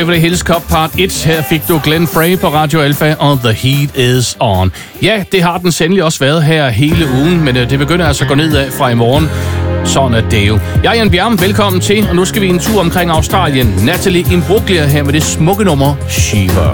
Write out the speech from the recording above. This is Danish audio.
Beverly Hills Cop Part 1. Her fik du Glenn Frey på Radio Alpha, og The Heat Is On. Ja, det har den sandelig også været her hele ugen, men det begynder altså at gå nedad fra i morgen. Sådan er det jo. Jeg er Jan Bjerm, velkommen til, og nu skal vi en tur omkring Australien. Natalie Imbruglia her med det smukke nummer Shiva.